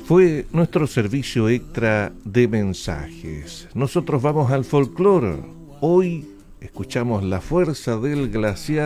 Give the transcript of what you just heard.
Fue nuestro servicio extra de mensajes. Nosotros vamos al folclore. Hoy escuchamos La fuerza del glaciar